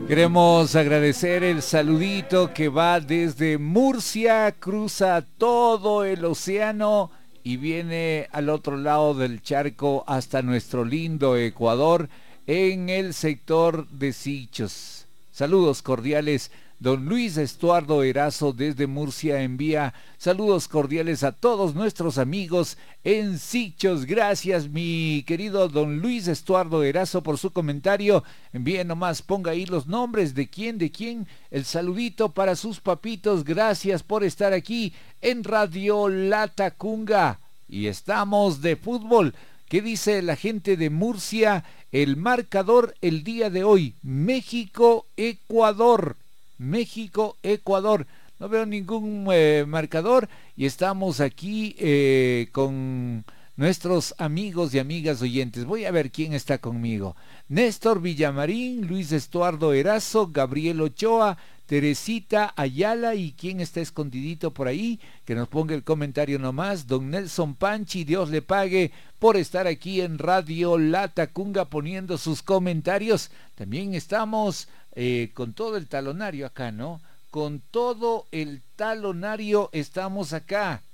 Queremos agradecer el saludito que va desde Murcia, cruza todo el océano y viene al otro lado del charco hasta nuestro lindo Ecuador en el sector de Sichos. Saludos cordiales. Don Luis Estuardo Erazo desde Murcia envía saludos cordiales a todos nuestros amigos en Sichos. Gracias, mi querido don Luis Estuardo Erazo, por su comentario. Envíe nomás, ponga ahí los nombres de quién, el saludito para sus papitos. Gracias por estar aquí en Radio La Tacunga. Y estamos de fútbol. ¿Qué dice la gente de Murcia? El marcador el día de hoy, México-Ecuador. México-Ecuador. No veo ningún marcador y estamos aquí con nuestros amigos y amigas oyentes. Voy a ver quién está conmigo. Néstor Villamarín, Luis Estuardo Erazo, Gabriel Ochoa, Teresita Ayala y quién está escondidito por ahí, que nos ponga el comentario nomás. Don Nelson Panchi, Dios le pague por estar aquí en Radio La Tacunga poniendo sus comentarios. También estamos con todo el talonario acá, ¿no? Con todo el talonario estamos acá.